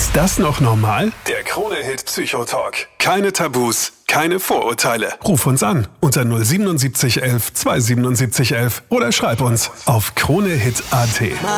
Ist das noch normal? Der Krone-Hit Psychotalk. Keine Tabus, keine Vorurteile. Ruf uns an unter 07711 27711 oder schreib uns auf kronehit.at.